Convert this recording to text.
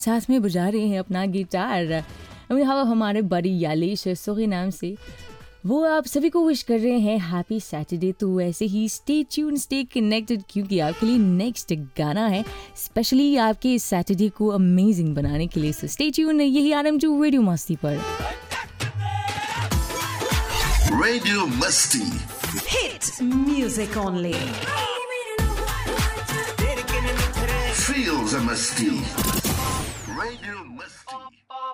साथ में बजा रहे हैं अपना गिटार। हमारे बड़ी यालिश सूरीनाम से वो आप सभी को विश कर रहे हैं हैप्पी सैटरडे। तो ऐसे ही स्टे ट्यून, स्टे कनेक्टेड, क्योंकि आपके लिए नेक्स्ट गाना है स्पेशली आपके इस सैटरडे को अमेजिंग बनाने के लिए। सो स्टे ट्यून, यही RM2 रेडियो मस्ती पर। रेडियो मस्ती, hit music only. Feel the मस्ती। रेडियो मस्ती।